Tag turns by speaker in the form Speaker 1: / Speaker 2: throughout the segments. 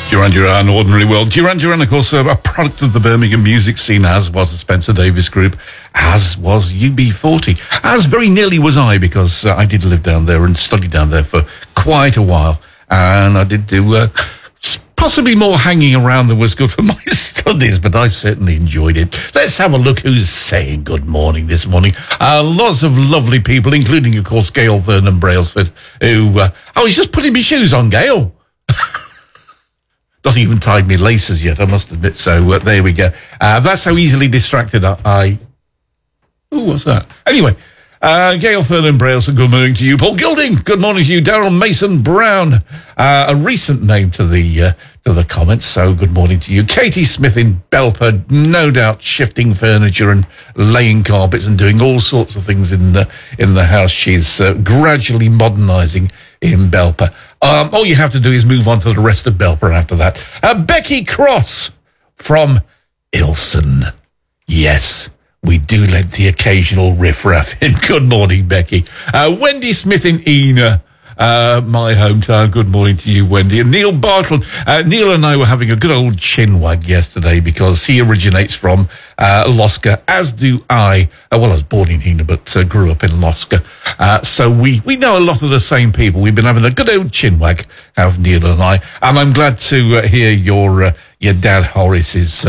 Speaker 1: Duran Duran, Ordinary World. Duran Duran, of course, a product of the Birmingham music scene, as was the Spencer Davis Group, as was UB40, as very nearly was I, because I did live down there and study down there for quite a while, and I did do possibly more hanging around than was good for my studies, but I certainly enjoyed it. Let's have a look who's saying good morning this morning. Lots of lovely people, including, of course, Gail Vernon Brailsford, who, he's just putting me shoes on, Gail. Not even tied me laces yet, I must admit. So there we go. That's how easily distracted I... Ooh, what's that? Anyway, Gail Vernon Brailsford, good morning to you. Paul Gilding, good morning to you. Darryl Mason Brown, a recent name to the comments, so good morning to you. Katie Smith in Belper, no doubt shifting furniture and laying carpets and doing all sorts of things in the house. She's gradually modernising in Belper. All you have to do is move on to the rest of Belper after that. Becky Cross from Ilson. Yes, we do let the occasional riff-raff in. Good morning, Becky. Wendy Smith in Ena, my hometown. Good morning to you, Wendy. And Neil Bartle. Neil and I were having a good old chinwag yesterday because he originates from Losca, as do I. I was born in Ena, but grew up in Losca. So we know a lot of the same people. We've been having a good old chinwag, have Neil and I. And I'm glad to hear your dad, Horace, is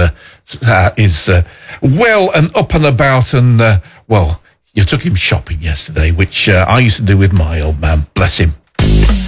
Speaker 1: well and up and about. And, you took him shopping yesterday, which I used to do with my old man. Bless him.